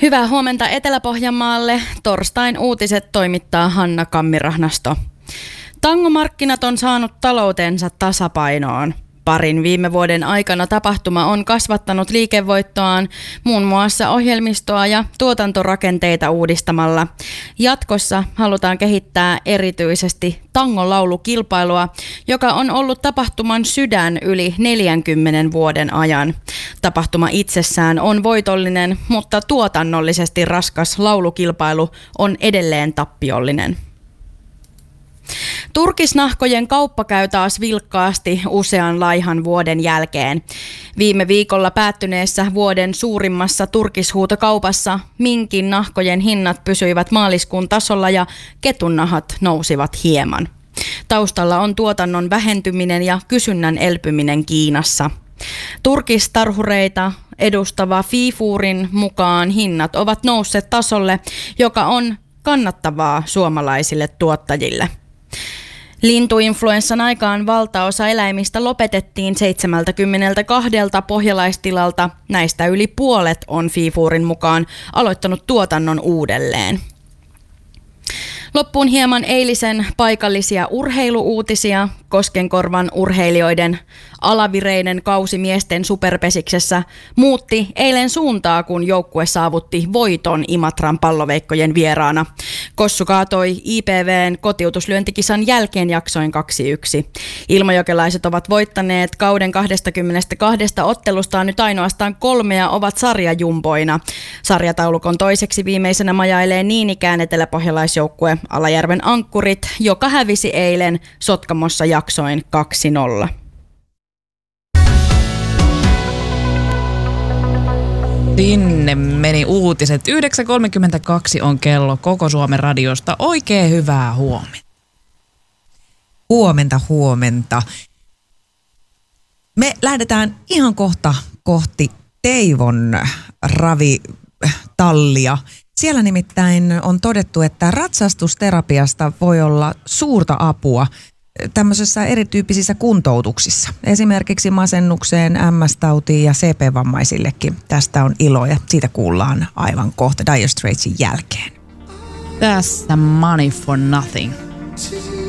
Hyvää huomenta Etelä-Pohjanmaalle. Torstain uutiset toimittaa Hanna Kammirahnasto. Tangomarkkinat on saanut taloutensa tasapainoon. Parin viime vuoden aikana tapahtuma on kasvattanut liikevoittoaan muun muassa ohjelmistoa ja tuotantorakenteita uudistamalla. Jatkossa halutaan kehittää erityisesti tangolaulukilpailua, joka on ollut tapahtuman sydän yli 40 vuoden ajan. Tapahtuma itsessään on voitollinen, mutta tuotannollisesti raskas laulukilpailu on edelleen tappiollinen. Turkisnahkojen kauppa käy taas vilkkaasti usean laihan vuoden jälkeen. Viime viikolla päättyneessä vuoden suurimmassa turkishuutokaupassa minkin nahkojen hinnat pysyivät maaliskuun tasolla ja ketunnahat nousivat hieman. Taustalla on tuotannon vähentyminen ja kysynnän elpyminen Kiinassa. Turkistarhureita edustava FIFURin mukaan hinnat ovat nousseet tasolle, joka on kannattavaa suomalaisille tuottajille. Lintuinfluenssan aikaan valtaosa eläimistä lopetettiin 72 pohjalaistilalta. Näistä yli puolet on FIFURin mukaan aloittanut tuotannon uudelleen. Loppuun hieman eilisen paikallisia urheiluuutisia. Koskenkorvan urheilijoiden alavireinen kausi miesten superpesiksessä muutti eilen suuntaa, kun joukkue saavutti voiton Imatran palloveikkojen vieraana. Kossu kaatoi IPV:n kotiutuslyöntikisan jälkeen jaksoin 2-1. Ilmajokelaiset ovat voittaneet kauden 22 ottelustaan nyt ainoastaan 3 ja ovat sarjajumboina. Sarjataulukon toiseksi viimeisenä majailee niin ikään eteläpohjalaisjoukkue Alajärven Ankkurit, joka hävisi eilen Sotkamossa jaksoin 2-0. Sinne meni uutiset. 9.32 on kello koko Suomen radiosta. Oikein hyvää huomenta. Huomenta. Me lähdetään ihan kohti Teivon ravitallia. Siellä nimittäin on todettu, että ratsastusterapiasta voi olla suurta apua tämmöisissä erityyppisissä kuntoutuksissa. Esimerkiksi masennukseen, MS-tautiin ja CP-vammaisillekin. Tästä on ilo ja siitä kuullaan aivan kohta Dire Straitsin jälkeen. Tässä Money for Nothing.